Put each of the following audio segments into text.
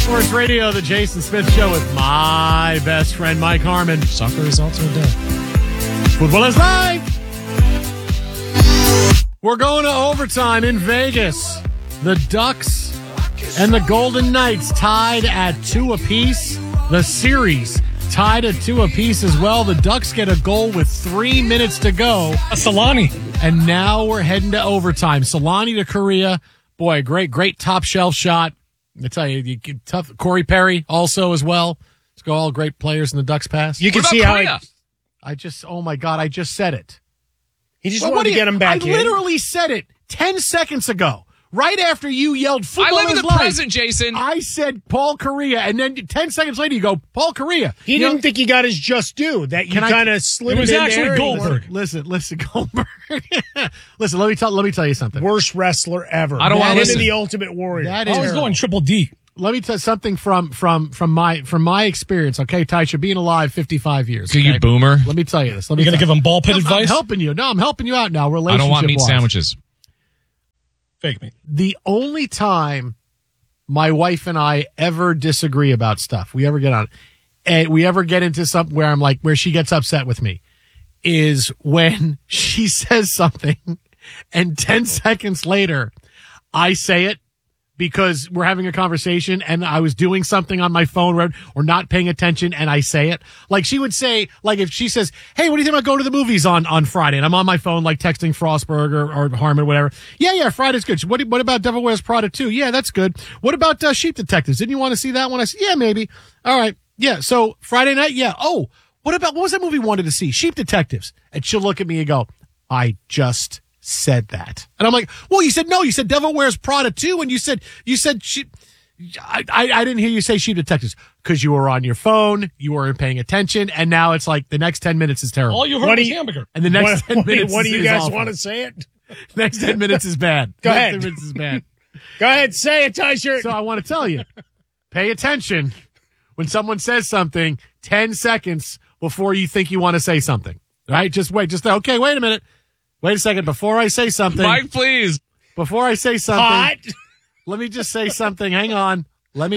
Sports Radio, the Jason Smith Show with my best friend, Mike Harmon. Soccer is also dead. Football is live. We're going to overtime in Vegas. The Ducks and the Golden Knights tied at 2 apiece. The series tied at 2 apiece as well. The Ducks get a goal with 3 minutes to go. Solani. And now we're heading to overtime. Solani to Korea. Boy, great top shelf shot. I tell you, tough. Corey Perry also as well. Let's go, all great players in the Ducks pass. You can see how oh my God, I just said it. He just wanted to get him back in. I literally said it 10 seconds ago. Right after you yelled football I live in the life, present, Jason. I said Paul Correa, and then 10 seconds later you go, Paul Correa. He didn't think he got his just due. That you kind of slid it in there. It was actually Goldberg. Listen, Goldberg. Listen, let me tell you something. Worst wrestler ever. I don't want to listen. Him and the Ultimate Warrior. That is I was going Triple D. Let me tell you something from my experience, okay, Taisha, being alive 55 years. Do okay? you boomer? Let me tell you this. You're going to give him ball pit advice? I'm helping you. No, I'm helping you out now. I don't want meat sandwiches. Fake meat. The only time my wife and I ever disagree about stuff, we ever get into something where I'm like, where she gets upset with me, is when she says something and 10 seconds later I say it because we're having a conversation and I was doing something on my phone or not paying attention and I say it. Like she would say, like if she says, hey, what do you think about going to the movies on Friday? And I'm on my phone like texting Frostberg or Harmon, whatever. Yeah, Friday's good. What about Devil Wears Prada 2? Yeah, that's good. What about Sheep Detectives? Didn't you want to see that one? I said, yeah, maybe. All right. Yeah, so Friday night, yeah. Oh, what was that movie you wanted to see? Sheep Detectives. And she'll look at me and go, I just said that. And I'm like, well, you said no. You said Devil Wears Prada 2, and you said I didn't hear you say Sheep Detectives because you were on your phone, you weren't paying attention, and now it's like the next 10 minutes is terrible. All you heard was hamburger. And the next 10 minutes What do you guys awful. want to say it? Next 10 minutes is bad. Go next ahead. 10 minutes is bad. Go ahead, say it, Ty-shirt. So I want to tell you, pay attention when someone says something 10 seconds before you think you want to say something. Right? Just wait. Okay, wait a minute. Wait a second. Before I say something. Mike, please. Before I say something. Hot. Let me just say something. Hang on.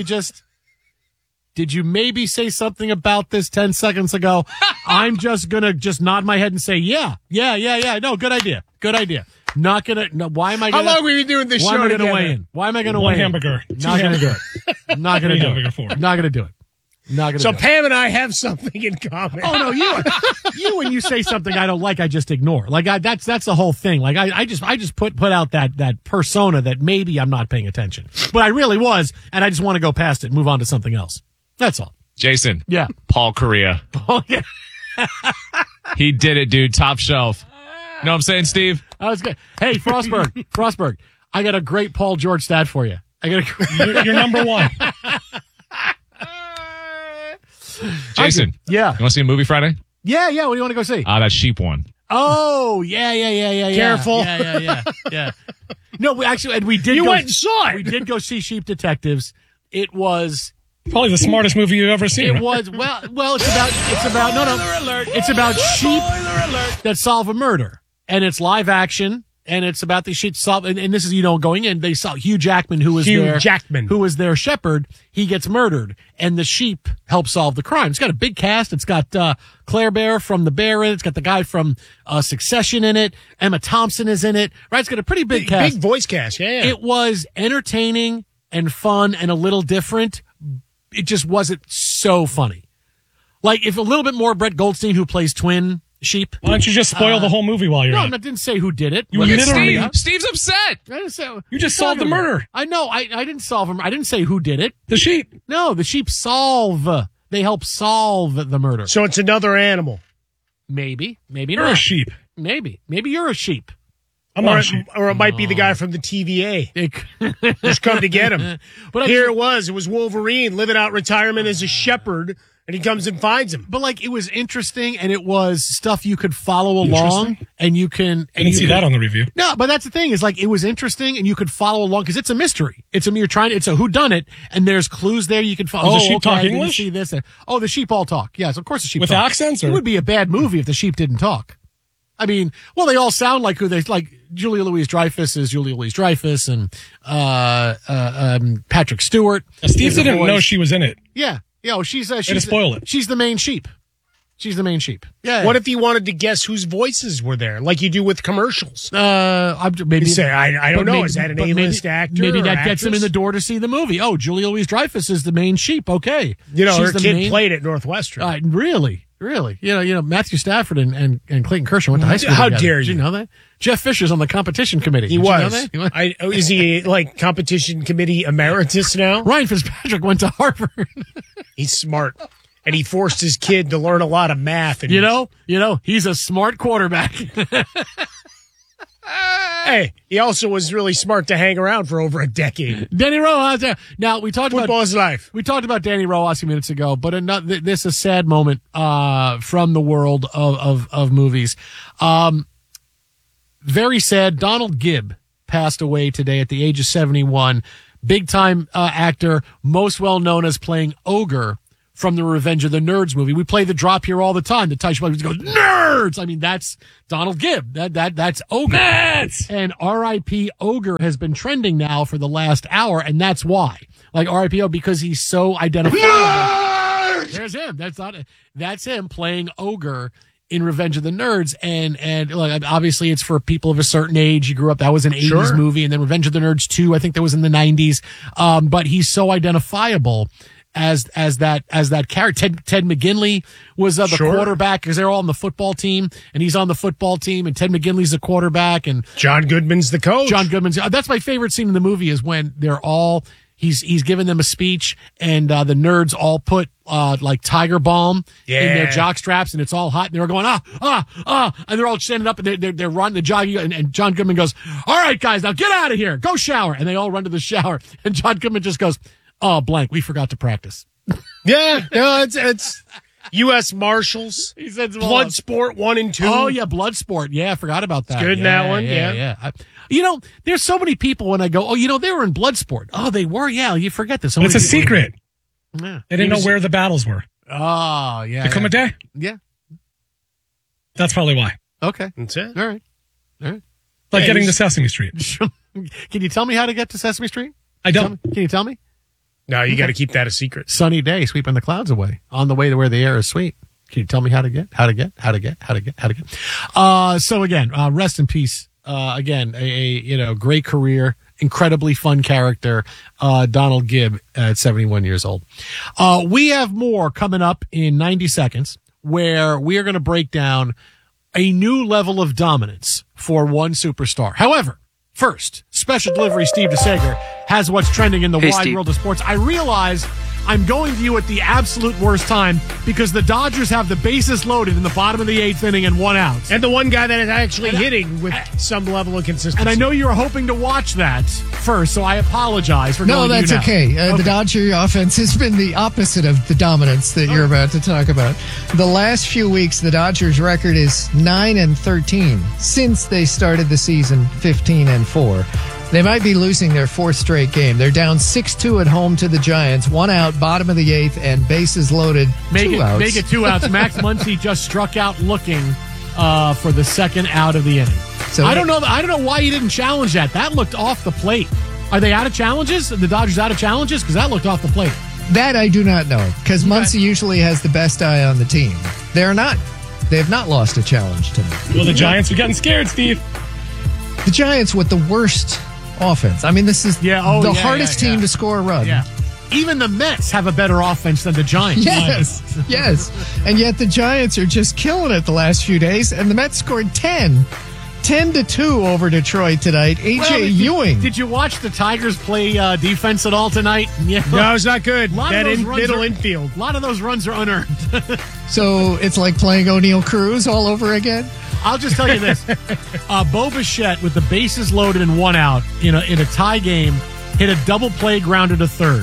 Did you maybe say something about this 10 seconds ago? I'm just going to nod my head and say, yeah. No, good idea. Not going to, no, why am I going to? How long were you doing this show? Why am I going to together? weigh in? Why am I going to One weigh in? hamburger. Not going to do it. Not going to do hamburger it. four. Not going to do it. Not gonna So do it. Pam and I have something in common. Oh no, you when you say something I don't like, I just ignore. Like that's the whole thing. Like I just put out that persona that maybe I'm not paying attention, but I really was, and I just want to go past it and move on to something else. That's all. Jason. Yeah. Paul Correa. Oh yeah. He did it, dude. Top shelf. Know what I'm saying, Steve? That was good. Hey, Frostberg. I got a great Paul George stat for you. You're number one. Jason. Yeah. You want to see a movie Friday? Yeah. What do you want to go see? That sheep one. Oh, yeah. Careful. Yeah. No, we did. You go, went and saw it. We did go see Sheep Detectives. It was Probably the smartest movie you've ever seen. It was well. It's about sheep that solve a murder, and it's live action, and it's about the sheep solve. And this is going in. They saw Hugh Jackman, who was their shepherd. He gets murdered, and the sheep help solve the crime. It's got a big cast. It's got Claire Bear from The Bear in it. It's got the guy from Succession in it. Emma Thompson is in it. Right? It's got a pretty big cast. Big voice cast. Yeah. It was entertaining and fun and a little different. It just wasn't so funny. Like, if a little bit more Brett Goldstein, who plays Twin Sheep. Why don't you just spoil the whole movie while you're No, at it? I didn't say who did it. You Look at literally- Steve's upset. I didn't say, You just solved the murder. I know. I didn't solve him. I didn't say who did it. The sheep. No, the sheep solve. They help solve the murder. So it's another animal. Maybe You're not. a sheep. Maybe you're a sheep. I'm not a sheep. Or it might be the guy from the TVA. Just come to get him. But Here it was Wolverine living out retirement as a shepherd, and he comes and finds him. But like, it was interesting, and it was stuff you could follow along, and you can. I didn't see that on the review. No, but that's the thing is, like, it was interesting, and you could follow along because it's a mystery. It's a whodunit, and there's clues there you can follow. Does the sheep talk I didn't English? See this? The sheep all talk. Yes, of course the sheep With talk. accents? Or? It would be a bad movie if the sheep didn't talk. I mean, well, they all sound like who they like. Julia Louis-Dreyfus is Julia Louis-Dreyfus, and Patrick Stewart. Steve is the didn't voice. know she was in it. Yeah, she's Way to spoil it. She's the main sheep. She's the main sheep. Yeah. What if he wanted to guess whose voices were there, like you do with commercials? Maybe You say, I don't but know. maybe- Is that an but A-list actor? Maybe or that gets him in actress? the door to see the movie. Oh, Julia Louis-Dreyfus is the main sheep. Okay, You know, She's her the kid main- played at Northwestern. Really. You know, Matthew Stafford and Clayton Kershaw went to high school. How together. dare Did you? know that? Jeff Fisher's on the competition committee. He Did you know was. that? Is he like competition committee emeritus now? Ryan Fitzpatrick went to Harvard. He's smart. And he forced his kid to learn a lot of math. And You know, he's a smart quarterback. hey, he also was really smart to hang around for over a decade. Danny Rojas. Now we talked about Football is life. We talked about Danny Rojas a few minutes ago, but this is a sad moment from the world of movies. Very sad. Donald Gibb passed away today at the age of 71. Big time actor, most well known as playing Ogre from the Revenge of the Nerds movie. We play the drop here all the time. The Tyson goes, Nerds! I mean, that's Donald Gibb. That's Ogre. Nerds! And R.I.P. Ogre has been trending now for the last hour, and that's why. Like R.I.P. Ogre, because he's so identifiable. Nerds! There's him. That's him playing Ogre in Revenge of the Nerds. And like, obviously it's for people of a certain age. You grew up, that was an 80s movie. And then Revenge of the Nerds 2, I think that was in the 90s. But he's so identifiable as that character. Ted McGinley was the quarterback, because they're all on the football team, and he's on the football team, and Ted McGinley's the quarterback, and John Goodman's the coach. That's my favorite scene in the movie, is when they're all he's giving them a speech, and the nerds all put like Tiger Balm in their jock straps, and it's all hot, and they're going and they're all standing up, and they're running, the jogging, and John Goodman goes, "All right, guys, now get out of here, go shower," and they all run to the shower, and John Goodman just goes, "Oh, blank, we forgot to practice." Yeah, no, it's U.S. Marshals. He said Bloodsport 1 and 2. Oh yeah, Bloodsport. Yeah, I forgot about that. It's good in that one. Yeah. You know, there's so many people when I go, they were in Bloodsport. Oh, they were. Yeah, you forget this. It's a secret. Yeah. They didn't know where the battles were. Oh yeah. There come a day. Yeah. That's probably why. Okay. That's it. All right. Like getting to Sesame Street. Can you tell me how to get to Sesame Street? I don't. Can you tell me? No, you got to keep that a secret. Sunny day, sweeping the clouds away, on the way to where the air is sweet. Can you tell me how to get? So again, rest in peace. Again, a great career, incredibly fun character, Donald Gibb at 71 years old. We have more coming up in 90 seconds, where we are going to break down a new level of dominance for one superstar. However, first, special delivery Steve DeSager has what's trending in the wide Steve. world of sports. I realize I'm going to you at the absolute worst time, because the Dodgers have the bases loaded in the bottom of the 8th inning and 1 out. And the one guy that is actually hitting with some level of consistency. And I know you were hoping to watch that first, so I apologize for No, going to you that's now. okay. The Dodger offense has been the opposite of the dominance that you're about to talk about. The last few weeks, the Dodgers' record is 9-13 since they started the season 15-4. They might be losing their 4th straight game. They're down 6-2 at home to the Giants, 1 out, bottom of the 8th, and bases loaded. Make 2 outs. it 2 outs. Max Muncy just struck out looking for the 2nd out of the inning. So I don't know why you didn't challenge that. That looked off the plate. Are they out of challenges? Are the Dodgers out of challenges? Because that looked off the plate. That I do not know, because Muncy usually has the best eye on the team. They're not. They have not lost a challenge tonight. Well, the Giants are getting scared, Steve. The Giants with the worst offense. I mean, this is the hardest team to score a run. Yeah. Even the Mets have a better offense than the Giants. Yes. And yet the Giants are just killing it the last few days, and the Mets scored 10-2 over Detroit tonight. Ewing. Did you watch the Tigers play defense at all tonight? Yeah. No, it's not good. That middle infield. A lot of those runs are unearned. So it's like playing O'Neal Cruz all over again? I'll just tell you this. Bo Bichette, with the bases loaded and 1 out in a tie game, hit a double play, grounded to third.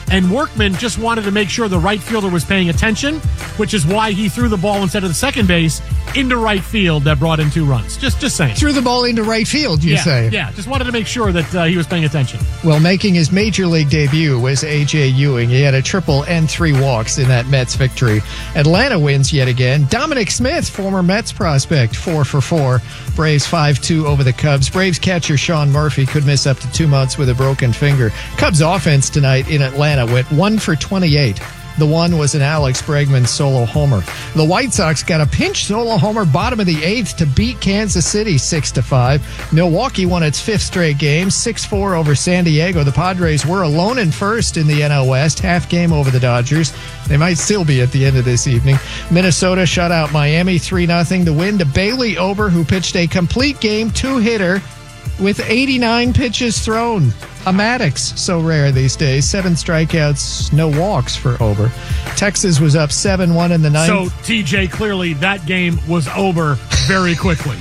And Workman just wanted to make sure the right fielder was paying attention, which is why he threw the ball instead of the second base into right field that brought in 2 runs. Just saying. Threw the ball into right field, you say? Yeah, just wanted to make sure that he was paying attention. Well, making his major league debut was A.J. Ewing. He had a triple and 3 walks in that Mets victory. Atlanta wins yet again. Dominic Smith, former Mets prospect, 4 for 4. Braves 5-2 over the Cubs. Braves catcher Sean Murphy could miss up to 2 months with a broken finger. Cubs offense tonight in Atlanta went 1 for 28. The one was an Alex Bregman solo homer. The White Sox got a pinch solo homer bottom of the 8th to beat Kansas City 6-5. Milwaukee won its 5th straight game, 6-4 over San Diego. The Padres were alone in first in the NL West, half game over the Dodgers. They might still be at the end of this evening. Minnesota shut out Miami 3-0. The win to Bailey Ober, who pitched a complete game 2-hitter with 89 pitches thrown. A Maddox, so rare these days. 7 strikeouts, no walks for Ober. Texas was up 7-1 in the 9th. So, TJ, clearly that game was over very quickly.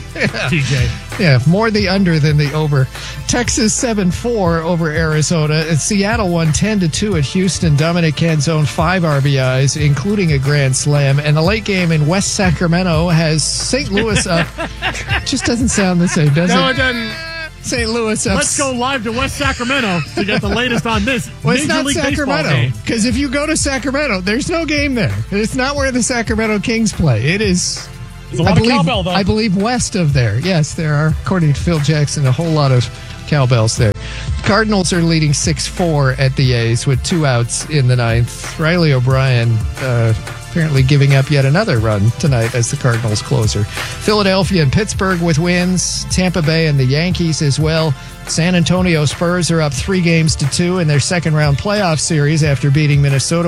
TJ. Yeah, more the under than the over. Texas 7-4 over Arizona. And Seattle won 10-2 at Houston. Dominic Canzone 5 RBIs, including a grand slam. And the late game in West Sacramento has St. Louis up. Just doesn't sound the same, does it? No, it doesn't. St. Louis up. Let's go live to West Sacramento to get the latest on this. Well, it's not Major League Baseball Sacramento, game. because if you go to Sacramento, there's no game there. It's not where the Sacramento Kings play. It is, There's a lot of cowbell, though. I believe west of there. Yes, there are, according to Phil Jackson, a whole lot of cowbells there. Cardinals are leading 6-4 at the A's with 2 outs in the 9th. Riley O'Brien apparently giving up yet another run tonight as the Cardinals closer. Philadelphia and Pittsburgh with wins. Tampa Bay and the Yankees as well. San Antonio Spurs are up 3-2 in their second-round playoff series after beating Minnesota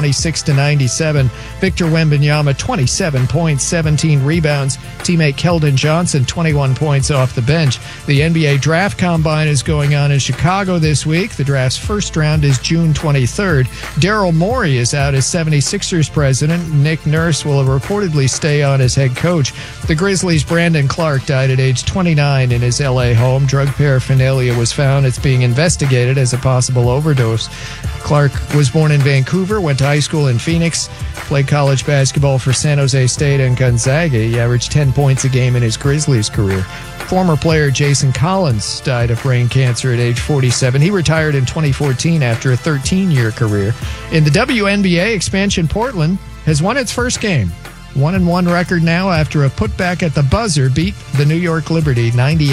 126-97. Victor Wembanyama, 27 points, 17 rebounds. Teammate Keldon Johnson, 21 points off the bench. The NBA Draft Combine is going on in Chicago this week. The draft's first round is June 23rd. Daryl Morey is out as 76ers president. Nick Nurse will reportedly stay on as head coach. The Grizzlies' Brandon Clark died at age 29 in his L.A. home. Drug paraphernalia was found. It's being investigated as a possible overdose. Clark was born in Vancouver, went to high school in Phoenix, played college basketball for San Jose State and Gonzaga. He averaged 10 points a game in his Grizzlies career. Former player Jason Collins died of brain cancer at age 47. He retired in 2014 after a 13-year career. In the WNBA, expansion Portland has won its first game. 1-1 record now after a putback at the buzzer beat the New York Liberty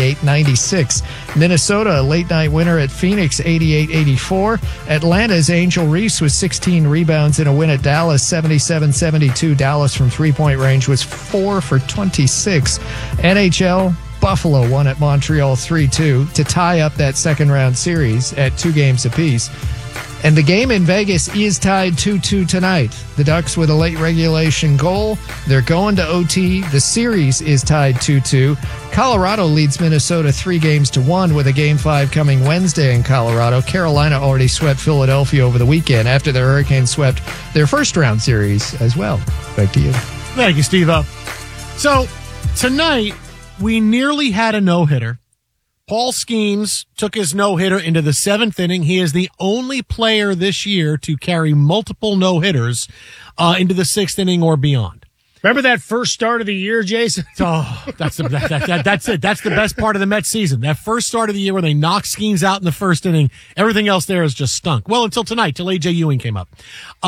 98-96. Minnesota, a late-night winner at Phoenix 88-84. Atlanta's Angel Reese with 16 rebounds in a win at Dallas 77-72. Dallas from three-point range was 4 for 26. NHL, Buffalo won at Montreal 3-2 to tie up that second-round series at 2 games apiece. And the game in Vegas is tied 2-2 tonight. The Ducks with a late regulation goal. They're going to OT. The series is tied 2-2. Colorado leads Minnesota 3-1 with a Game 5 coming Wednesday in Colorado. Carolina already swept Philadelphia over the weekend after the Hurricanes swept their first-round series as well. Back to you. Thank you, Steve-O. So, tonight, we nearly had a no-hitter. Paul Skeens took his no-hitter into the 7th inning. He is the only player this year to carry multiple no-hitters into the 6th inning or beyond. Remember that first start of the year, Jason? Oh, that's it. That's the best part of the Mets season. That first start of the year where they knocked Skeens out in the first inning. Everything else there is just stunk. Well, until tonight, till A.J. Ewing came up.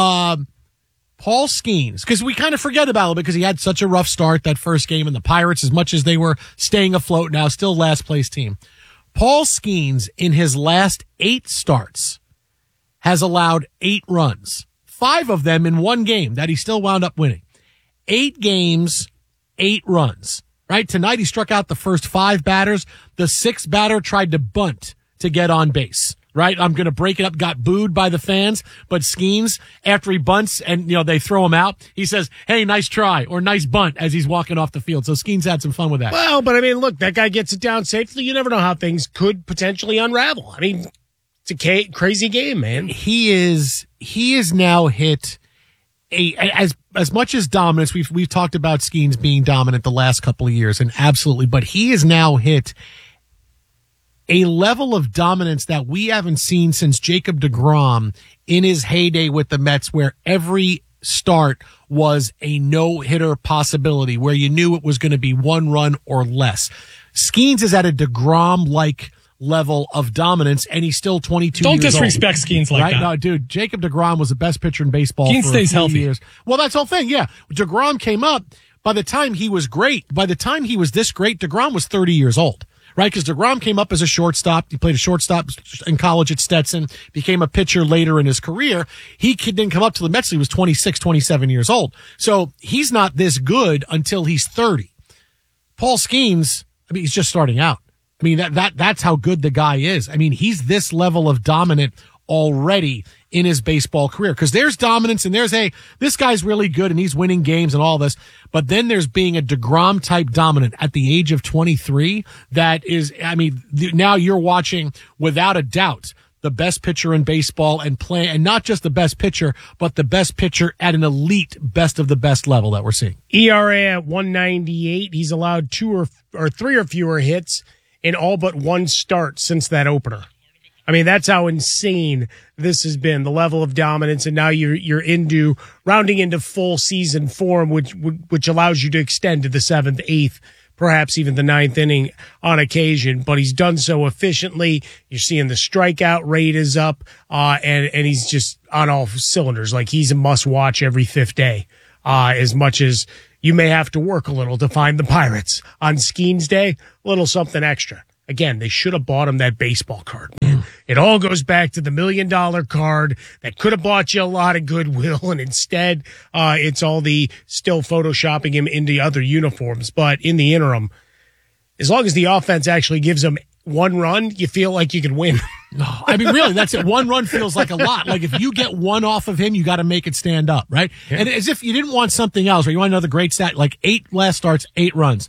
Paul Skeens, because we kind of forget about it because he had such a rough start that first game, and the Pirates, as much as they were staying afloat now, still last place team. Paul Skeens, in his last 8 starts, has allowed 8 runs, 5 of them in one game that he still wound up winning. 8 games, 8 runs, right? Tonight he struck out the first 5 batters. The 6th batter tried to bunt to get on base. Right? I'm going to break it up. Got booed by the fans, but Skeens, after he bunts and, they throw him out, he says, hey, nice try or nice bunt as he's walking off the field. So Skeens had some fun with that. Well, but I mean, look, that guy gets it down safely. You never know how things could potentially unravel. I mean, it's a crazy game, man. He is now hit as much as dominance. We've talked about Skeens being dominant the last couple of years, and absolutely, but he is now hit a level of dominance that we haven't seen since Jacob deGrom in his heyday with the Mets, where every start was a no-hitter possibility, where you knew it was going to be one run or less. Skeens is at a DeGrom-like level of dominance, and he's still 22 Don't years old. disrespect Skeens like Right? that. No, dude, Jacob deGrom was the best pitcher in baseball Skeens for stays a few healthy. years. Well, that's the whole thing, yeah. deGrom came up. By the time he was great, by the time he was this great, deGrom was 30 years old. Right, because deGrom came up as a shortstop. He played a shortstop in college at Stetson, became a pitcher later in his career. He didn't come up to the Mets till he was 26, 27 years old. So he's not this good until he's 30. Paul Skeens, I mean, he's just starting out. I mean, that's how good the guy is. I mean, he's this level of dominant already in his baseball career, because there's dominance and there's, hey, this guy's really good and he's winning games and all this. But then there's being a deGrom type dominant at the age of 23. That is, I mean, now you're watching without a doubt the best pitcher in baseball and not just the best pitcher, but the best pitcher at an elite best of the best level that we're seeing. ERA at 198. He's allowed 2 or 3 or fewer hits in all but one start since that opener. I mean, that's how insane this has been, the level of dominance, and now you're rounding into full season form, which allows you to extend to the 7th, 8th, perhaps even the 9th inning on occasion. But he's done so efficiently. You're seeing the strikeout rate is up, and he's just on all cylinders. Like, he's a must-watch every 5th day, as much as you may have to work a little to find the Pirates. On Skeens Day, a little something extra. Again, they should have bought him that baseball card. It all goes back to the $1 million card that could have bought you a lot of goodwill, and instead, it's all the still photoshopping him into other uniforms. But in the interim, as long as the offense actually gives him one run, you feel like you can win. No, I mean, really, that's it. One run feels like a lot. Like, if you get one off of him, you got to make it stand up, right? Yeah. And as if you didn't want something else, or you want another great stat, like 8 last starts, 8 runs.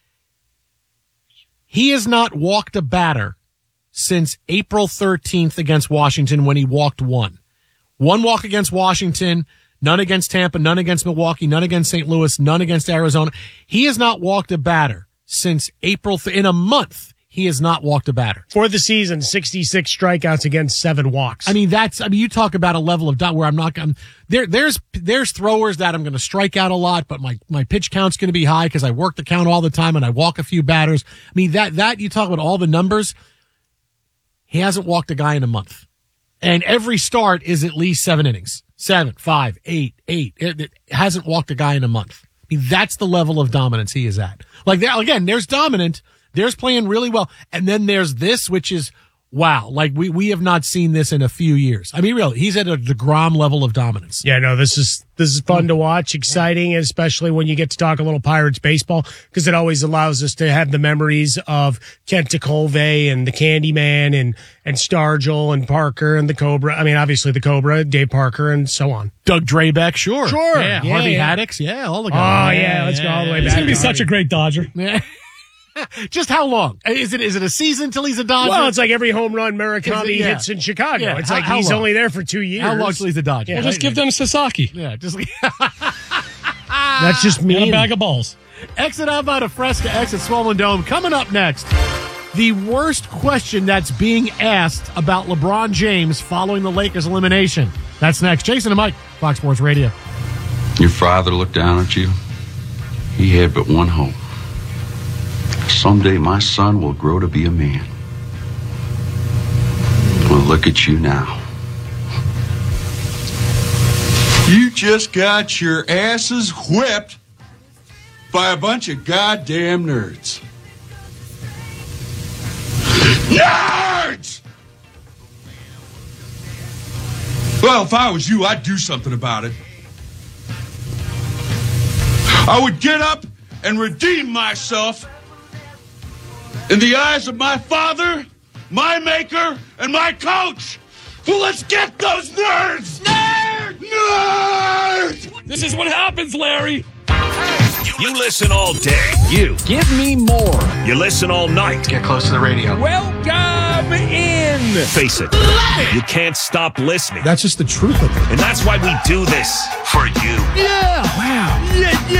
He has not walked a batter since April 13th against Washington, when he walked 1. 1 walk against Washington, none against Tampa, none against Milwaukee, none against St. Louis, none against Arizona. He has not walked a batter since April. In a month, he has not walked a batter. For the season, 66 strikeouts against 7 walks. I mean, you talk about a level of doubt where I'm not going to, there's throwers that I'm going to strike out a lot, but my pitch count's going to be high because I work the count all the time and I walk a few batters. I mean, that you talk about all the numbers. He hasn't walked a guy in a month. And every start is at least 7 innings. 7, 5, 8. It hasn't walked a guy in a month. I mean, that's the level of dominance he is at. Like, again, there's dominant. There's playing really well. And then there's this, which is, wow. Like, we have not seen this in a few years. I mean, really, he's at a DeGrom level of dominance. Yeah, no, this is fun to watch, exciting, especially when you get to talk a little Pirates baseball, because it always allows us to have the memories of Kent DeColve and the Candyman and Stargell and Parker and the Cobra. I mean, obviously the Cobra, Dave Parker, and so on. Doug Drabeck, sure. Yeah, Harvey Haddix, all the guys. Oh, yeah, let's go all the way back. He's going to be such a great Dodger. Yeah. Just how long? Is it a season till he's a Dodger? Well, it's like every home run Murakami hits in Chicago. Yeah. It's like he's only there for 2 years. How long till he's a Dodger? Well, just give them Sasaki. Yeah, just That's just me. And a bag of balls. Exit out of Fresca, exit Swollen Dome. Coming up next, the worst question that's being asked about LeBron James following the Lakers' elimination. That's next. Jason and Mike, Fox Sports Radio. Your father looked down at you. He had but one hope. Someday my son will grow to be a man. Well, look at you now. You just got your asses whipped by a bunch of goddamn nerds. Nerds! Well, if I was you, I'd do something about it. I would get up and redeem myself in the eyes of my father, my maker, and my coach. Well, let's get those nerds! Nerds! Nerds! This is what happens, Larry. You listen all day. You. Give me more. You listen all night. Get close to the radio. Welcome in. Face it. You can't stop listening. That's just the truth of it. And that's why we do this. For you. Yeah. Wow.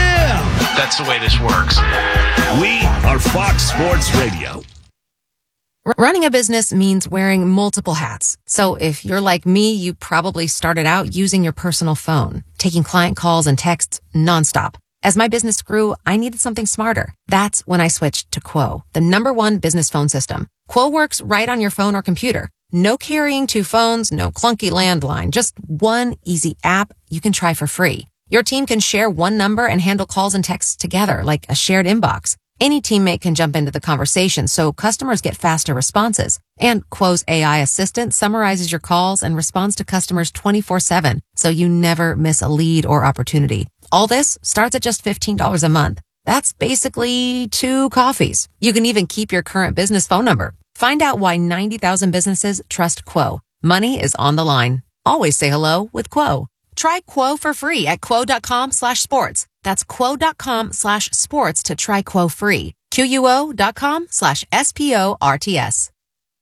Yeah. That's the way this works. We are Fox Sports Radio. Running a business means wearing multiple hats. So if you're like me, you probably started out using your personal phone, taking client calls and texts nonstop. As my business grew, I needed something smarter. That's when I switched to Quo, the #1 business phone system. Quo works right on your phone or computer. No carrying 2 phones, no clunky landline, just one easy app you can try for free. Your team can share one number and handle calls and texts together like a shared inbox. Any teammate can jump into the conversation, so customers get faster responses. And Quo's AI assistant summarizes your calls and responds to customers 24/7, so you never miss a lead or opportunity. All this starts at just $15 a month. That's basically 2 coffees. You can even keep your current business phone number. Find out why 90,000 businesses trust Quo. Money is on the line. Always say hello with Quo. Try Quo for free at quo.com/sports. That's quo.com/sports to try Quo free. QUO.com/SPORTS.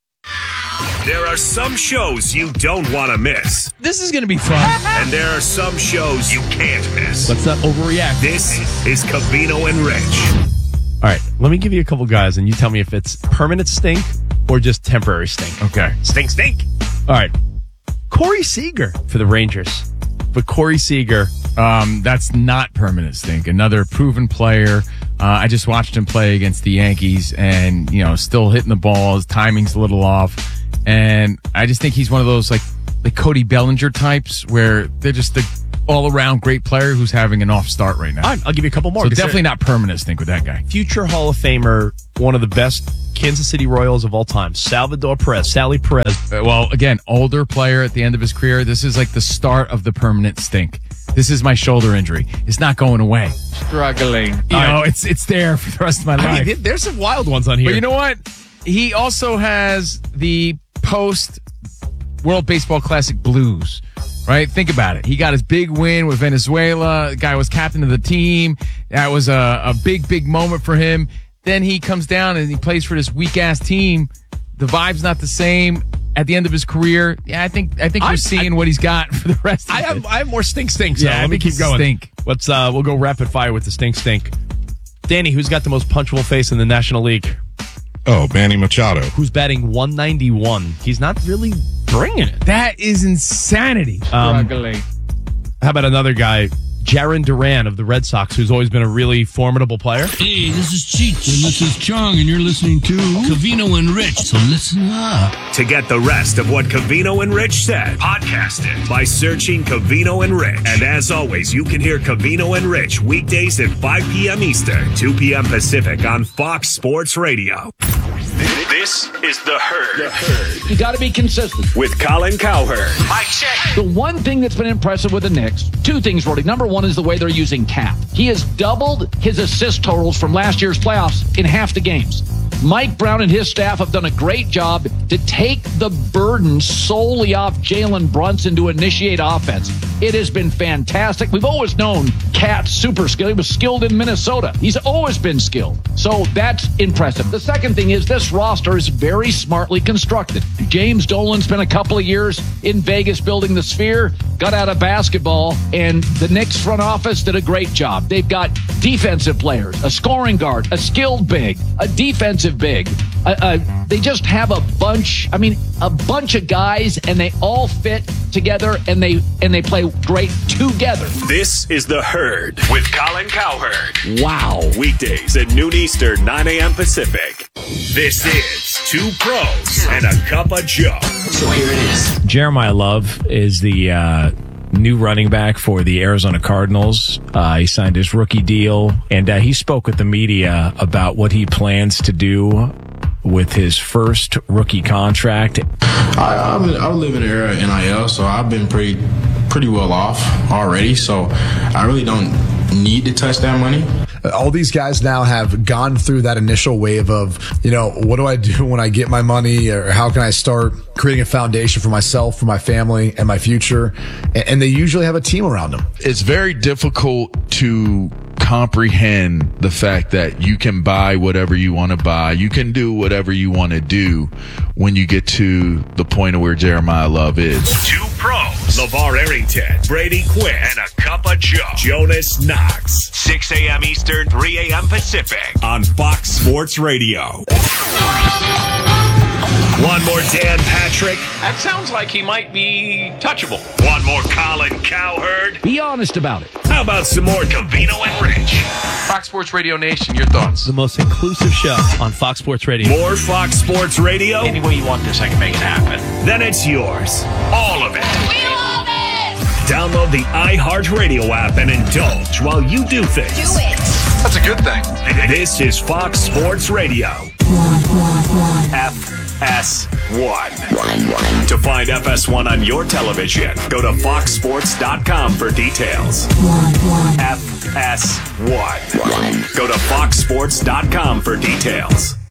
There are some shows you don't want to miss. This is going to be fun. And there are some shows you can't miss. Let's not overreact. This is Covino and Rich. All right, let me give you a couple guys, and you tell me if it's permanent stink or just temporary stink. Okay. Stink, stink. All right. Corey Seager for the Rangers. But Corey Seager, That's not permanent stink. Another proven player. I just watched him play against the Yankees and, still hitting the ball. His timing's a little off. And I just think he's one of those like the Cody Bellinger types where they're just the all-around great player who's having an off start right now. all right, I'll give you a couple more. So definitely not permanent stink with that guy. Future Hall of Famer, one of the best Kansas City Royals of all time, Sally Perez. Well, again, older player at the end of his career. This is like the start of the permanent stink. This is my shoulder injury. It's not going away. Struggling. It's there for the rest of my life. I mean, there's some wild ones on here. But you know what? He also has the post World Baseball Classic blues, right? Think about it. He got his big win with Venezuela. The guy was captain of the team. That was a big, big moment for him. Then he comes down and he plays for this weak-ass team. The vibe's not the same. At the end of his career, yeah, I think we're seeing what he's got for the rest of it. I have more stink. So Yeah, let me keep going. Stink. Let's we'll go rapid fire with the stink. Danny, who's got the most punchable face in the National League? Oh, Manny Machado. Who's batting 191? He's not really bringing it. That is insanity. Struggling. How about another guy, Jarren Duran of the Red Sox, who's always been a really formidable player? Hey, this is Cheech, and this is Chong, and you're listening to Covino and Rich, so listen up. To get the rest of what Covino and Rich said, podcast it by searching Covino and Rich. And as always, you can hear Covino and Rich weekdays at 5 p.m. Eastern, 2 p.m. Pacific on Fox Sports Radio. This is The Herd. You got to be consistent. With Colin Cowherd. Mike check. The one thing that's been impressive with the Knicks, 2 things, Rody. Number 1 is the way they're using Cap. He has doubled his assist totals from last year's playoffs in half the games. Mike Brown and his staff have done a great job to take the burden solely off Jalen Brunson to initiate offense. It has been fantastic. We've always known Cat's super skilled. He was skilled in Minnesota. He's always been skilled. So that's impressive. The second thing is this roster is very smartly constructed. James Dolan spent a couple of years in Vegas building the Sphere, got out of basketball, and the Knicks front office did a great job. They've got defensive players, a scoring guard, a skilled big, a defensive big. They just have a bunch of guys, and they all fit together, and they play great together. This is The Herd with Colin Cowherd. Wow. Weekdays at noon Eastern, 9 a.m. Pacific. This is 2 Pros and a Cup of Joe. So here it is. Jeremiah Love is the new running back for the Arizona Cardinals. He signed his rookie deal, and he spoke with the media about what he plans to do with his first rookie contract. I live in the era of NIL, so I've been pretty well off already, so I really don't need to touch that money. All these guys now have gone through that initial wave of, what do I do when I get my money, or how can I start creating a foundation for myself, for my family, and my future? And they usually have a team around them. It's very difficult to comprehend the fact that you can buy whatever you want to buy. You can do whatever you want to do when you get to the point of where Jeremiah Love is. 2 Pros. LeVar Arrington, Brady Quinn, and a Cup of Joe. Jonas Knox. 6 a.m. Eastern, 3 a.m. Pacific on Fox Sports Radio. Want more Dan Patrick? That sounds like he might be touchable. Want more Colin Cowherd? Be honest about it. How about some more Covino and Rich? Fox Sports Radio Nation, your thoughts? The most inclusive show on Fox Sports Radio. More Fox Sports Radio? Any way you want this, I can make it happen. Then it's yours. All of it. We love it! Download the iHeartRadio app and indulge while you do things. Do it! That's a good thing. This is Fox Sports Radio. FS1. To find FS1 on your television, go to foxsports.com for details. FS1. Go to foxsports.com for details.